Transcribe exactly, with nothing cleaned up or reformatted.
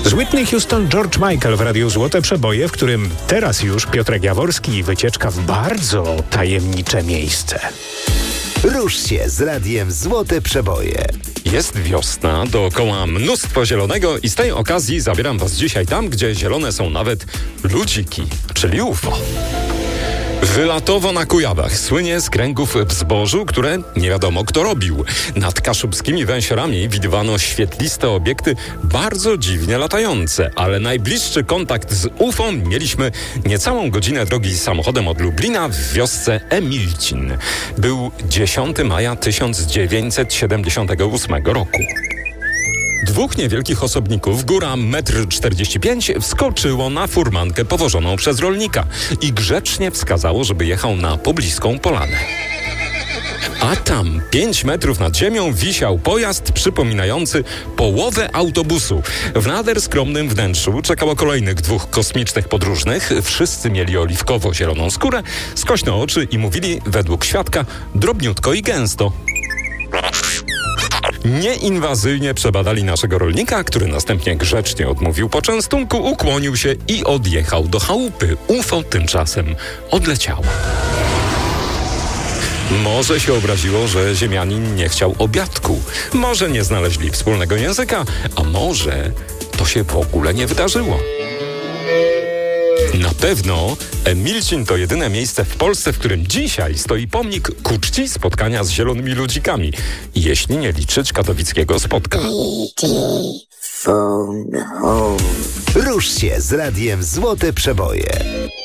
Z Whitney Houston, George Michael w Radiu Złote Przeboje, w którym teraz już Piotrek Jaworski i wycieczka w bardzo tajemnicze miejsce. Rusz się z Radiem Złote Przeboje. Jest wiosna, dookoła mnóstwo zielonego i z tej okazji zabieram was dzisiaj tam, gdzie zielone są nawet ludziki, czyli U F O. Wylatowo na Kujawach słynie z kręgów w zbożu, które nie wiadomo kto robił. Nad kaszubskimi węsiorami widywano świetliste obiekty bardzo dziwnie latające, ale najbliższy kontakt z U F O mieliśmy niecałą godzinę drogi samochodem od Lublina w wiosce Emilcin. Był dziesiątego maja tysiąc dziewięćset siedemdziesiątego ósmego roku. Dwóch niewielkich osobników, góra metr czterdzieści pięć, wskoczyło na furmankę powożoną przez rolnika i grzecznie wskazało, żeby jechał na pobliską polanę. A tam, pięć metrów nad ziemią, wisiał pojazd przypominający połowę autobusu. W nader skromnym wnętrzu czekało kolejnych dwóch kosmicznych podróżnych. Wszyscy mieli oliwkowo-zieloną skórę, skośne oczy i mówili, według świadka, drobniutko i gęsto. Nieinwazyjnie przebadali naszego rolnika, który następnie grzecznie odmówił poczęstunku, ukłonił się i odjechał do chałupy. U F O tymczasem odleciało. Może się obraziło, że ziemianin nie chciał obiadku. Może nie znaleźli wspólnego języka, a może to się w ogóle nie wydarzyło. Na pewno Emilcin to jedyne miejsce w Polsce, w którym dzisiaj stoi pomnik ku czci spotkania z zielonymi ludzikami, jeśli nie liczyć katowickiego spotka. Rusz się z Radiem Złote Przeboje.